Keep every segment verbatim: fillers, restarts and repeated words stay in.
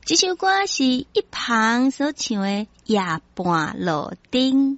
这首歌是一旁所唱的《夜半路灯》。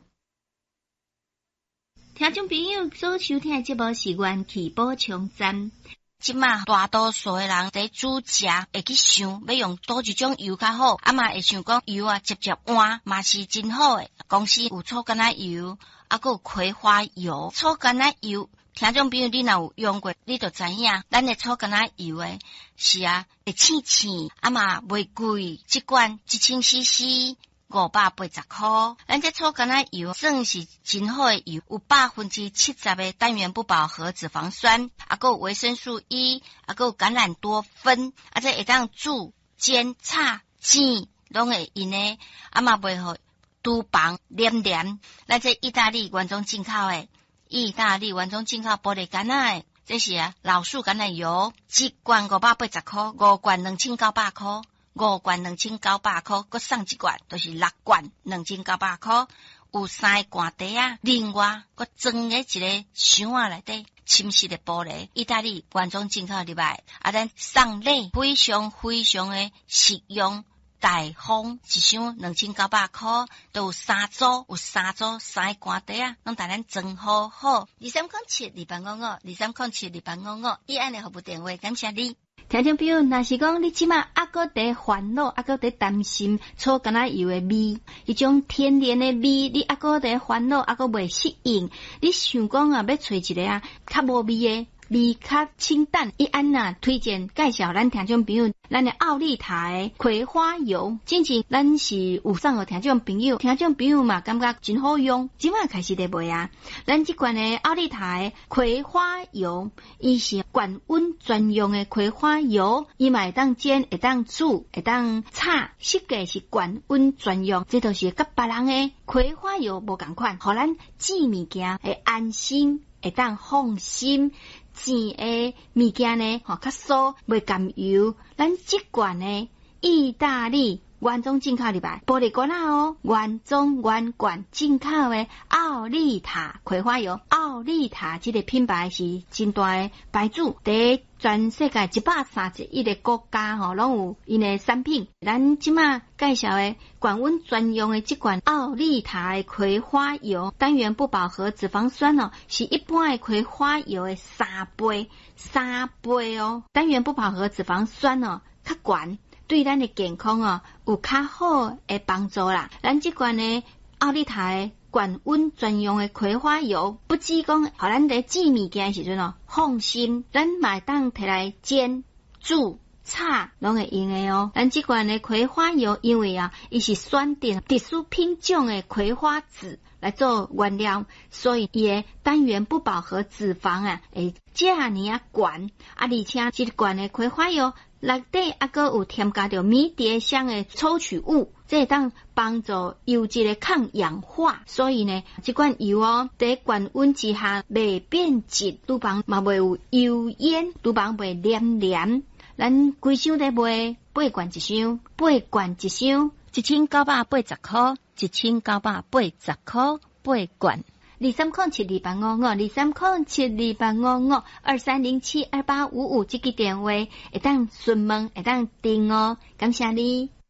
听众朋友所收听的节目是元气补充站。即马大多数的人在煮食会去想要用倒一种油较好，啊嘛会想讲油啊直接换嘛是真好诶。公司有醋橄榄油，啊还有葵花油。醋橄榄油，听众朋友你若有用过，你就知影，咱的醋橄榄油诶是啊会青青，啊嘛袂贵，一罐一千 C C。五百八十块，咱这醋橄榄油算是真好的油，有百分之七十的单元不饱和脂肪酸，啊，还有维生素 E， 啊，还有橄榄多酚，啊，这会当煮、煎、炒、煎，拢会用的，啊嘛袂好厨房黏黏。咱这意大利原装进口的，意大利原装进口玻璃橄榄的，这是啊老树橄榄油，一罐五百八十块，五罐两千九百块。五罐两千九百块，佮送一罐，就是六罐两千九百块。有三个罐底啊，另外佮装喺一个箱啊内底，深色的玻璃，意大利原装进口入来，啊，咱送礼非常非常的实用大方，一箱两千九百块，都有三组，有三组三个罐底啊，拢带咱装好好。二三空七二八五五，二三空七二八五五，以安尼服务电话，感谢你。听众朋友，若是讲你即马还搁在烦恼，还搁在担心醋橄榄油的味，迄种天然的味，你还搁在烦恼，还搁未适应，你想讲啊，要找一个啊较无味的。味较清淡，伊安那推荐介绍咱听众朋友，咱的奥利塔的葵花油，真正咱是有送互听众朋友，听众朋友嘛感觉真好用，即马开始在卖啊。咱即款的奥利塔的葵花油，伊是高温专用的葵花油，伊嘛会当煎，会当煮，会当炒，设计是高温专用，这都是甲别人的葵花油无共款，互咱煮物件会安心，会当放心。煎的物件呢，吼较酥，袂甘油。咱即罐呢，意大利原装进口入来，玻璃罐啊哦，原装原罐进口的奥利塔葵花油。奥利塔这个品牌是真大的牌子，在全世界一百三十一个国家吼，拢有因的产品。咱即马介绍的高温专用的这款奥利塔的葵花油，单元不饱和脂肪酸哦，是一般的葵花油的三倍，三倍哦。单元不饱和脂肪酸哦，较悬，对咱的健康哦有较好的帮助啦。咱这款呢奥利塔的高温专用的葵花油，不止讲，互咱在煮物件的时阵哦放心，咱嘛当摕来煎、煮、炒，拢会用的哦。咱这款的葵花油，因为啊，伊是选定特殊品种的葵花籽来做原料，所以伊的单元不饱和脂肪啊，会这样啊悬，啊，而且这罐的葵花油内底还阁有添加着迷迭香的抽取物，这会当帮助油脂的抗氧化，所以呢，这款油哦，在高温之下袂变质，厨房嘛袂有油烟，厨房袂黏黏。咱规箱在卖八罐一箱，八罐一箱，一千九百八十块，一千九百八十块八罐。二三空七二八五五，二三空七二八五五，二三零七二八五五，这个电话会当询问，会当订哦，感谢你。